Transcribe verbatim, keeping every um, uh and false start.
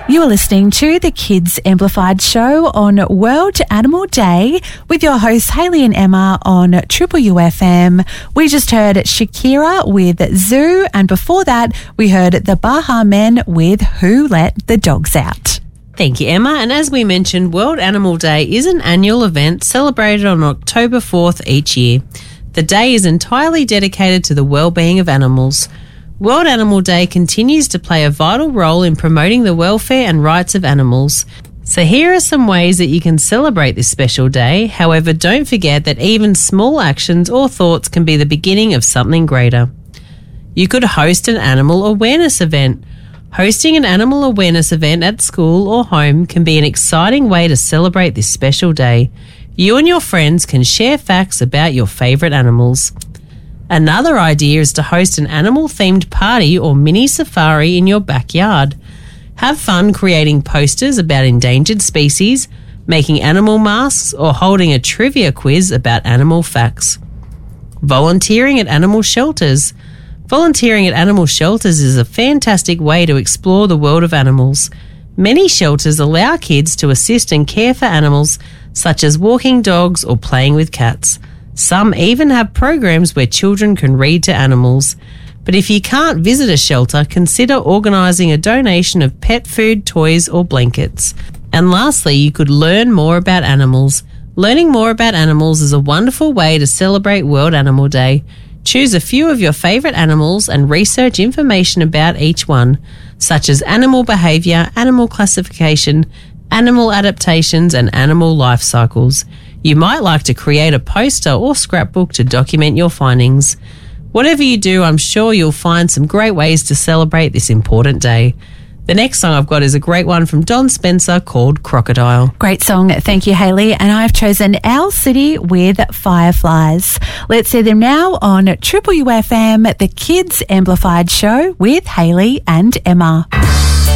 You are listening to the Kids Amplified show on World Animal Day with your hosts Hayley and Emma on Triple U F M. We just heard Shakira with Zoo, and before that we heard the Baha Men with Who Let the Dogs Out. Thank you, Emma. And as we mentioned, World Animal Day is an annual event celebrated on October fourth each year. The day is entirely dedicated to the well-being of animals. World Animal Day continues to play a vital role in promoting the welfare and rights of animals. So here are some ways that you can celebrate this special day. However, don't forget that even small actions or thoughts can be the beginning of something greater. You could host an animal awareness event. Hosting an animal awareness event at school or home can be an exciting way to celebrate this special day. You and your friends can share facts about your favourite animals. Another idea is to host an animal-themed party or mini safari in your backyard. Have fun creating posters about endangered species, making animal masks, or holding a trivia quiz about animal facts. Volunteering at animal shelters. Volunteering at animal shelters is a fantastic way to explore the world of animals. Many shelters allow kids to assist and care for animals, such as walking dogs or playing with cats. Some even have programs where children can read to animals. But if you can't visit a shelter, consider organising a donation of pet food, toys or blankets. And lastly, you could learn more about animals. Learning more about animals is a wonderful way to celebrate World Animal Day. Choose a few of your favourite animals and research information about each one, such as animal behaviour, animal classification, animal adaptations and animal life cycles. You might like to create a poster or scrapbook to document your findings. Whatever you do, I'm sure you'll find some great ways to celebrate this important day. The next song I've got is a great one from Don Spencer called Crocodile. Great song. Thank you, Hayley. And I've chosen Owl City with Fireflies. Let's see them now on Triple U F M, the Kids Amplified show with Hayley and Emma.